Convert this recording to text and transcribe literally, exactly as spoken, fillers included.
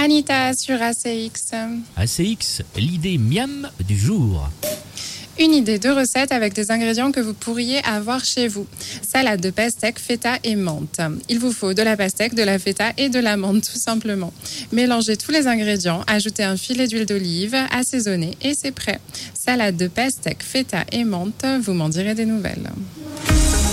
Anita sur A C X. A C X, l'idée miam du jour. Une idée de recette avec des ingrédients que vous pourriez avoir chez vous. Salade de pastèque, feta et menthe. Il vous faut de la pastèque, de la feta et de la menthe tout simplement. Mélangez tous les ingrédients, ajoutez un filet d'huile d'olive, assaisonnez et c'est prêt. Salade de pastèque, feta et menthe, vous m'en direz des nouvelles.